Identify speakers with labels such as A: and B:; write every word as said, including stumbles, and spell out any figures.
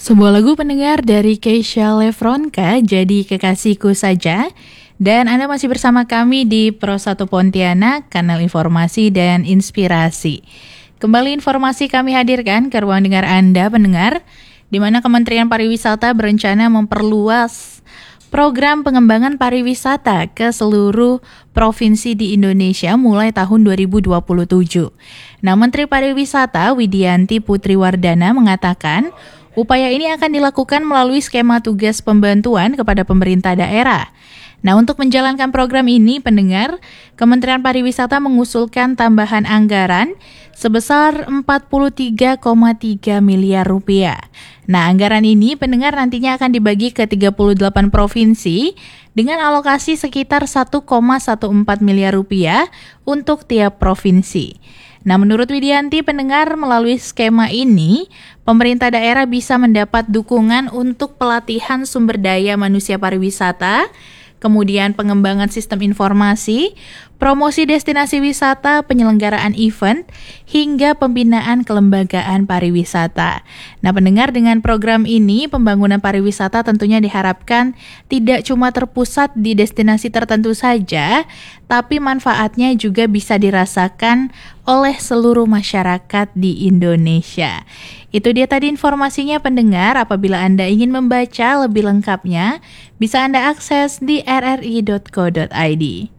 A: Sebuah lagu pendengar dari Keisha Lefronka, Jadi Kekasihku Saja. Dan Anda masih bersama kami di Pro satu Pontianak, kanal informasi dan inspirasi. Kembali informasi kami hadirkan ke ruang dengar Anda pendengar, di mana Kementerian Pariwisata berencana memperluas program pengembangan pariwisata ke seluruh provinsi di Indonesia mulai tahun dua ribu dua puluh tujuh. Nah, Menteri Pariwisata Widianti Putriwardana mengatakan upaya ini akan dilakukan melalui skema tugas pembantuan kepada pemerintah daerah. Nah, untuk menjalankan program ini, pendengar, Kementerian Pariwisata mengusulkan tambahan anggaran sebesar empat puluh tiga koma tiga miliar rupiah. Nah, anggaran ini, pendengar, nantinya akan dibagi ke tiga puluh delapan provinsi dengan alokasi sekitar satu koma empat belas miliar rupiah untuk tiap provinsi. Nah, menurut Widianti, pendengar, melalui skema ini, pemerintah daerah bisa mendapat dukungan untuk pelatihan sumber daya manusia pariwisata, kemudian pengembangan sistem informasi, promosi destinasi wisata, penyelenggaraan event, hingga pembinaan kelembagaan pariwisata. Nah, pendengar, dengan program ini, pembangunan pariwisata tentunya diharapkan tidak cuma terpusat di destinasi tertentu saja, tapi manfaatnya juga bisa dirasakan oleh seluruh masyarakat di Indonesia. Itu dia tadi informasinya, pendengar. Apabila Anda ingin membaca lebih lengkapnya, bisa Anda akses di r r i dot co dot i d.